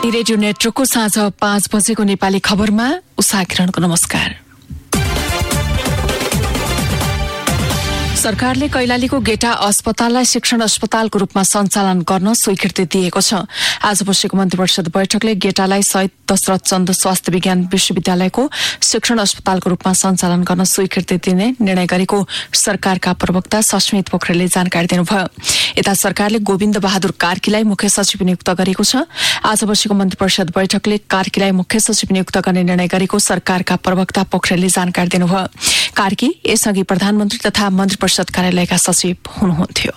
Nepali radio नेटवर्कको साँझ 5 बजेको नेपाली खबरमा उषा किरणको नमस्कार। सरकारले कैलालीको गेटा अस्पताललाई शिक्षण अस्पतालको रूपमा सञ्चालन गर्न स्वीकृति दिएको छ। आज बसेको मन्त्रीपरिषद बैठकले गेटालाई शहीद दशरथ चन्द स्वास्थ्य विज्ञान विश्वविद्यालयको शिक्षण अस्पतालको रूपमा सञ्चालन गर्न स्वीकृति दिने निर्णय गरेको सरकारका प्रवक्ता सस्मित पोखरेलले जानकारी दिनुभयो। यता सरकारले गोविन्द बहादुर कार्कीलाई मुख्य सचिव नियुक्त गरेको छ। आज बसेको मन्त्रीपरिषद बैठकले कार्कीलाई मुख्य सचिव नियुक्त गर्ने निर्णय गरेको सरकारका प्रवक्ता पोखरेलले जानकारी दिनुभयो। कार्की यसअघि प्रधानमन्त्री तथा मन्त्रीपरिषद कार्यालयका सचिव हुनुहुन्थ्यो।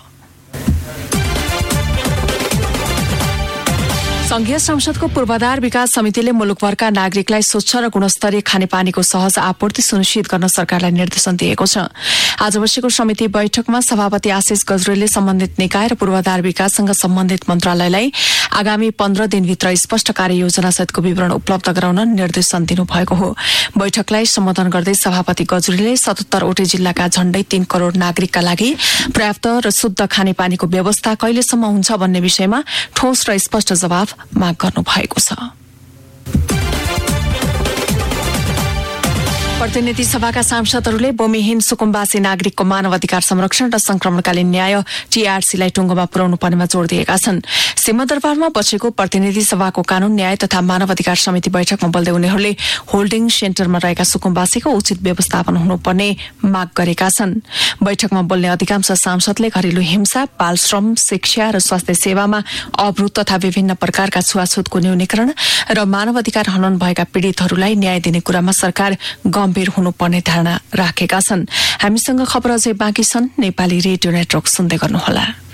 संघीय संसदको पूर्वाधार विकास समितिले मुलुकभरका नागरिकलाई स्वच्छ र गुणस्तरीय खानेपानीको सहज आपूर्ति सुनिश्चित गर्न सरकारलाई निर्देशन दिएको छ। आज बसेको समिति बैठकमा सभापति आशिष गजरेलले सम्बन्धित निकाय र पूर्वाधार विकाससँग सम्बन्धित मन्त्रालयलाई आगामी 15 दिनभित्र स्पष्ट कार्ययोजना सहितको विवरण उपलब्ध गराउन निर्देशन दिनुभएको हो। बैठकलाई सम्बोधन गर्दै सभापति गजरेलले 77 वटै जिल्लाका झण्डै 3 करोड़ नागरिकका लागि पर्याप्त र शुद्ध खानेपानीको व्यवस्था कहिलेसम्म हुन्छ भन्ने विषयमा ठोस र स्पष्ट जवाफ माग गर्नु भएको छ। प्रतिनिधि सभाका सांसदहरूले भूमिहीन सुकुम्बासी नागरिकको मानवाधिकार संरक्षण र संक्रमणकालीन न्याय टीआरसीलाई टुङ्गोमा पुर्याउनु पर्नेमा जोड़ दिएका छन्। सिंहदरबारमा बसेको प्रतिनिधि सभाको कानून न्याय तथा मानवाधिकार समिति बैठकमा बोल्दै उनीहरूले होल्डिङ सेन्टरमा रहेका सुकुम्बासीको उचित व्यवस्थापन हुनुपर्ने माग गरेका छन्। बैठकमा बोल्ने अधिकांश सांसदले घरेलु हिंसा, बाल श्रम, शिक्षा र स्वास्थ्य सेवामा अवरोध तथा विभिन्न प्रकारका छुवाछुतको न्यूनीकरण र मानवाधिकार हनन भएका पीड़ितहरूलाई न्याय दिने कुरामा सरकार गम्भीर हुनुपर्ने धारणा राखेका छन्। हामीसँग खबर अझै बाँकी छन्। नेपाली रेडियो नेटवर्क सुन्दै गर्नुहोला।